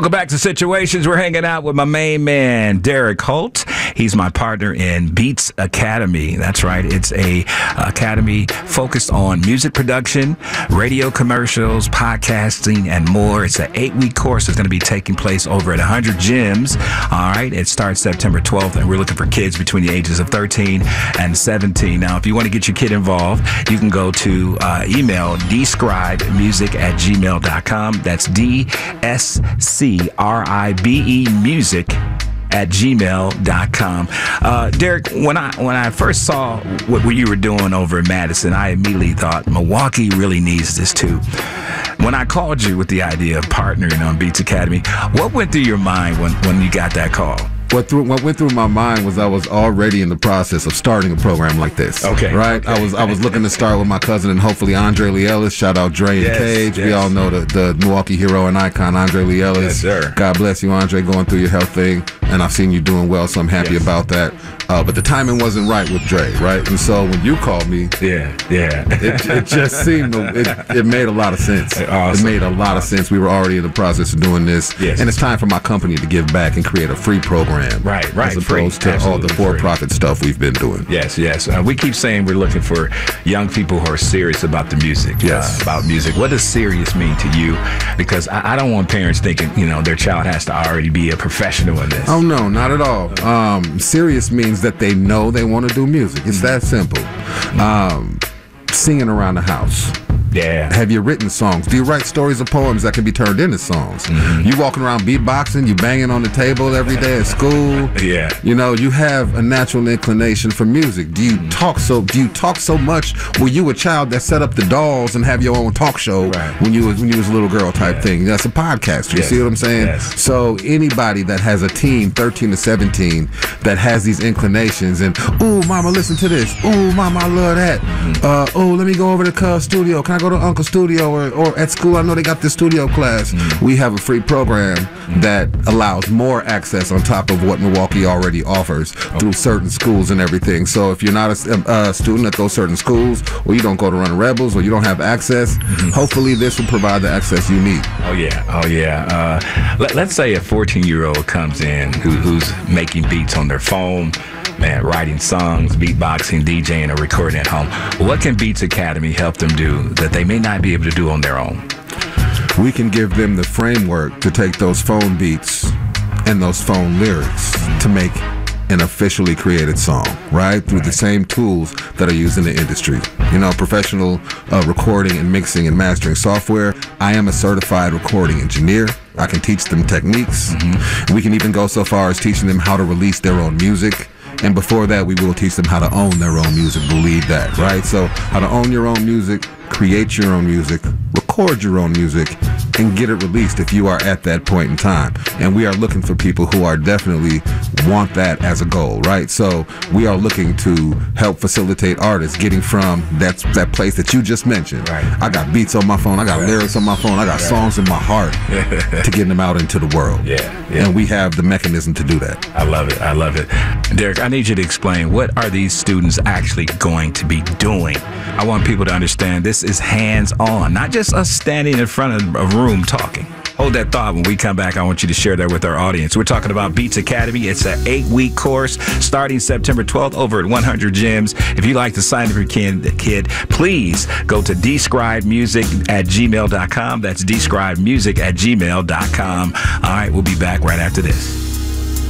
Welcome back to Situations. We're hanging out with my main man, Derek Holt. He's my partner in Beats Academy. That's right. It's a academy focused on music production, radio commercials, podcasting, and more. It's an 8-week course that's going to be taking place over at 100 Gyms. All right. It starts September 12th, and we're looking for kids between the ages of 13 and 17. Now, if you want to get your kid involved, you can go to email dscribemusic@gmail.com. That's DSCRIBE music@gmail.com. Derek, when I first saw what you were doing over in Madison, I immediately thought Milwaukee really needs this too. When I called you with the idea of partnering on Beats Academy, what went through your mind when you got that call? What went through my mind was I was already in the process of starting a program like this. Okay. Right? Okay. I was looking to start with my cousin and hopefully Andre Lee Ellis. Shout out Dre and Cage. Yes. We all know the Milwaukee hero and icon, Andre Lee Ellis. Yes, sir. God bless you, Andre, going through your health thing. And I've seen you doing well, so I'm happy about that. But the timing wasn't right with Dre, right? And so when you called me, it just seemed, it made a lot of sense. Awesome. It made a lot of sense. We were already in the process of doing this. Yes. And it's time for my company to give back and create a free program. Right. As opposed to all the for-profit stuff we've been doing. Yes. We keep saying we're looking for young people who are serious about the music. Yes. About music. What does serious mean to you? Because I don't want parents thinking, their child has to already be a professional in this. Oh, no, not at all. Serious means that they know they want to do music. It's that simple. Singing around the house. Yeah. Have you written songs? Do you write stories or poems that can be turned into songs? Mm-hmm. You walking around beatboxing, you banging on the table every day at school. Yeah. You have a natural inclination for music. Do you talk so much? Were you a child that set up the dolls and have your own talk show when you was a little girl type thing? That's a podcast. You see what I'm saying? Yes. So anybody that has a teen, 13 to 17, that has these inclinations and, ooh, mama, listen to this. Ooh, mama, I love that. Oh, let me go over to Cuz studio. Can I go to Uncle's studio or at school? I know they got this studio class. We have a free program that allows more access on top of what Milwaukee already offers through certain schools and everything. So if you're not a student at those certain schools, or you don't go to Run Rebels, or you don't have access, hopefully this will provide the access you need. Oh yeah. Let's say a 14-year-old comes in who's making beats on their phone, man, writing songs, beatboxing, DJing, or recording at home. What can Beats Academy help them do that they may not be able to do on their own? We can give them the framework to take those phone beats and those phone lyrics to make an officially created song, right? Through the same tools that are used in the industry. Professional recording and mixing and mastering software. I am a certified recording engineer. I can teach them techniques. We can even go so far as teaching them how to release their own music. And before that, we will teach them how to own their own music. Believe that, right? So how to own your own music, create your own music, record your own music, and get it released if you are at that point in time. And we are looking for people who are definitely want that as a goal, right? So we are looking to help facilitate artists getting from that place that you just mentioned. Right. I got beats on my phone. I got lyrics on my phone. I got songs in my heart to getting them out into the world. Yeah. And we have the mechanism to do that. I love it. Derek, I need you to explain, what are these students actually going to be doing? I want people to understand this is hands-on, not just us standing in front of a room talking. Hold that thought. When we come back, I want you to share that with our audience. We're talking about Beats Academy. It's an 8-week course starting September 12th over at 100 Gyms. If you'd like to sign up your kid, please go to dscribemusic@gmail.com. That's dscribemusic@gmail.com. All right, we'll be back right after this.